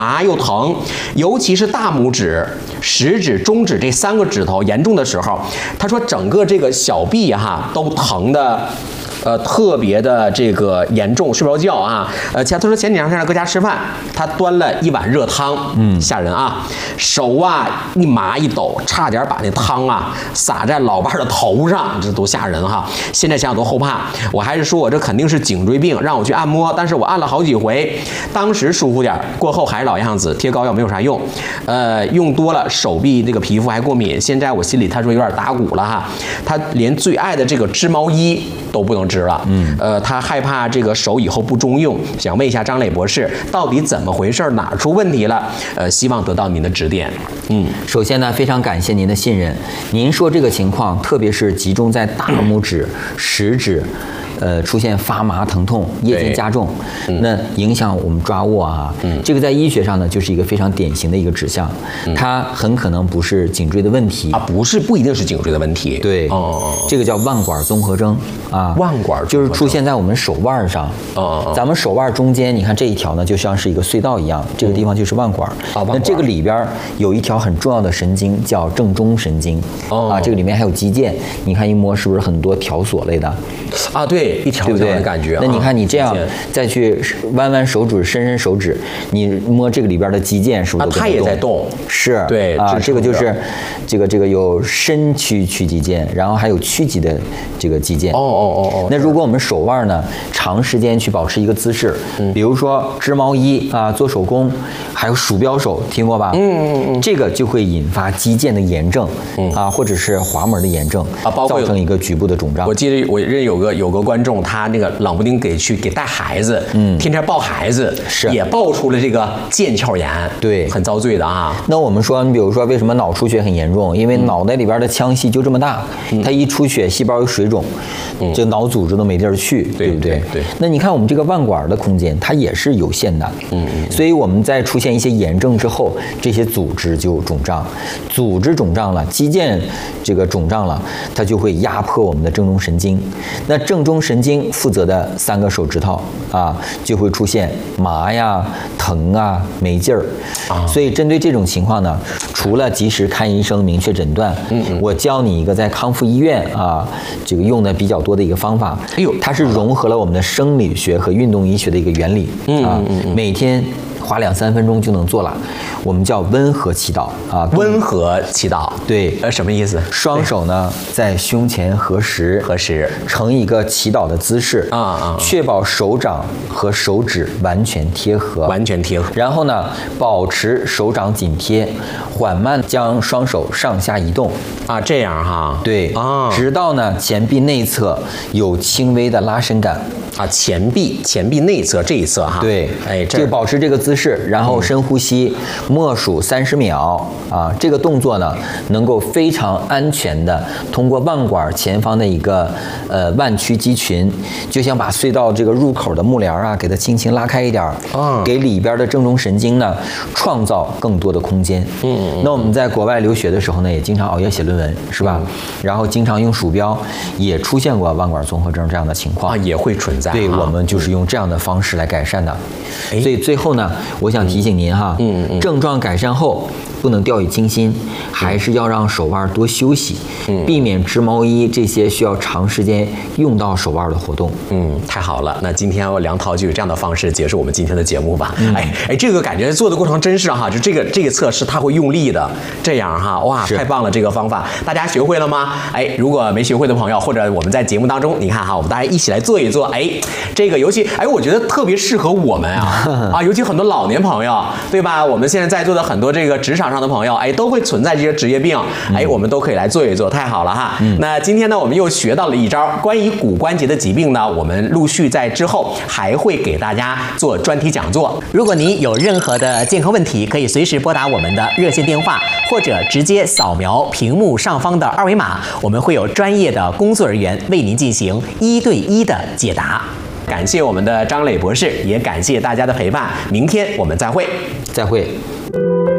麻又疼，尤其是大拇指、食指、中指这3个指头严重的时候，他说整个这个小臂都疼的。特别的这个严重，睡不着觉啊。他说前几天上搁家吃饭，他端了一碗热汤，吓人啊，手一麻一抖，差点把那汤洒在老伴的头上，这多吓人哈！现在想想都后怕。我还是说我这肯定是颈椎病，让我去按摩，但是我按了好几回，当时舒服点，过后还是老样子，贴膏药没有啥用，用多了手臂这个皮肤还过敏。现在我心里他说有点打鼓了哈，他连最爱的这个织毛衣都不能织了，他害怕这个手以后不中用，想问一下张磊博士，到底怎么回事，哪出问题了？希望得到您的指点。 首先呢，非常感谢您的信任。您说这个情况，特别是集中在大拇指、食指。出现发麻疼痛，夜间加重，那影响我们抓握啊。这个在医学上呢，就是一个非常典型的一个指向，它很可能不是颈椎的问题啊，不一定是颈椎的问题。 对，这个叫腕管综合征啊， 腕管就是出现在我们手腕上。咱们手腕中间，你看这一条呢，就像是一个隧道一样，这个地方就是腕管。那这个里边有一条很重要的神经叫正中神经啊，这个里面还有肌腱，你看一摸是不是很多条索类的啊？对。一条条的感觉， 那你看你这样再去弯弯手指、伸手指，你摸这个里边的肌腱是不是都在动？ 它也在动， 是， 对啊，这个就是这个有伸曲肌腱，然后还有屈肌的这个肌腱。那如果我们手腕呢，长时间去保持一个姿势，比如说织毛衣啊、做手工，还有鼠标手，听过吧？这个就会引发肌腱的炎症啊，或者是滑膜的炎症啊，造成一个局部的肿胀。 我记得我认有个观众，他那个冷不丁给带孩子，天天抱孩子，也抱出了这个腱鞘炎，对，很遭罪的啊。 那我们说，你比如说为什么脑出血很严重？因为脑袋里边的腔隙就这么大，它一出血，细胞有水肿，这脑组织都没地儿去，对不对？对。那你看我们这个腕管的空间，它也是有限的，所以我们在出现一些炎症之后，这些组织就肿胀，组织肿胀了，肌腱这个肿胀了，它就会压迫我们的正中神经。那正中神经负责的3个手指头啊，就会出现麻呀、疼啊、没劲儿啊。所以针对这种情况呢，除了及时看医生、明确诊断，我教你一个在康复医院啊，这个用的比较多的一个方法。它是融合了我们的生理学和运动医学的一个原理啊，每天花2-3分钟就能做了。我们叫温和祈祷啊， 温和祈祷， 对， 什么意思？ 双手呢在胸前合十，成一个祈祷的姿势确保手掌和手指完全贴合，然后呢，保持手掌紧贴，缓慢将双手上下移动啊，这样哈， 对直到呢前臂内侧有轻微的拉伸感啊，前臂内侧这一侧哈， 对，就保持这个姿势，然后深呼吸。默数30秒啊，这个动作呢，能够非常安全的通过腕管前方的一个腕曲肌群，就像把隧道这个入口的幕帘啊，给它轻轻拉开一点，给里边的正中神经呢创造更多的空间。那我们在国外留学的时候呢，也经常熬夜写论文，是吧？然后经常用鼠标，也出现过腕管综合征这样的情况啊，也会存在。 对，我们就是用这样的方式来改善的。所以最后呢，我想提醒您哈，症状改善后不能掉以轻心，还是要让手腕多休息，避免织毛衣这些需要长时间用到手腕的活动。 太好了，那今天梁涛就以这样的方式结束我们今天的节目吧。这个感觉做的过程真是哈，就这个测试它会用力的，这样哈，哇，太棒了，这个方法大家学会了吗？如果没学会的朋友，或者我们在节目当中，你看哈，我们大家一起来做一做，这个尤其我觉得特别适合我们啊，尤其很多老年朋友，对吧？我们现在在座的很多这个职场上的朋友，都会存在这些职业病，我们都可以来做一做，太好了哈。那今天呢，我们又学到了一招关于骨关节的疾病呢，我们陆续在之后还会给大家做专题讲座。如果您有任何的健康问题，可以随时拨打我们的热线电话，或者直接扫描屏幕上方的2维码，我们会有专业的工作人员为您进行1对1的解答。感谢我们的张磊博士，也感谢大家的陪伴。明天我们再会。